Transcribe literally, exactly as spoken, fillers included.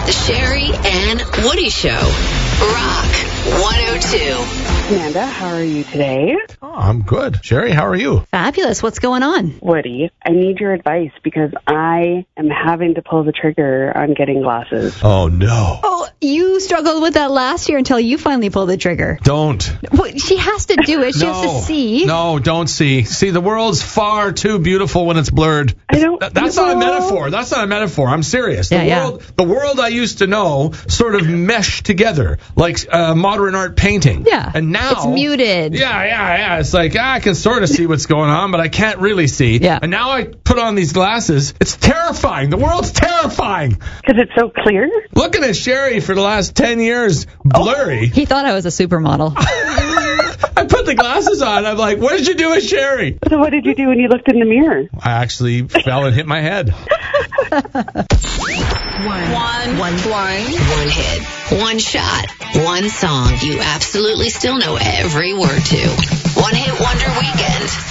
The Sherry and Woody Show. Rock one oh two. Amanda, how are you today? Oh, I'm good. Sherry, how are you? Fabulous. What's going on? Woody, I need your advice because I am having to pull the trigger on getting glasses. Oh, no. Oh, you struggled with that last year until you finally pulled the trigger. Don't. Well, she has to do it. She no. has to see. No, don't see. See, the world's far too beautiful when it's blurred. I don't Th- That's know. not a metaphor. That's not a metaphor. I'm serious. The Yeah, yeah. world, the world I used to know sort of meshed together like uh, modern art painting. Yeah. And now It's muted. Yeah, yeah, yeah. It's like ah, I can sort of see what's going on, but I can't really see. Yeah. And now I put on these glasses. It's terrifying. The world's terrifying. Because it's so clear? Looking at Sherry for the last ten years, blurry. He thought I was a supermodel. I put the glasses on. I'm like, what did you do with Sherry? So what did you do when you looked in the mirror? I actually fell and hit my head. One. One. One. One. One hit. One shot. One song you absolutely still know every word to. One hit wonder weekend.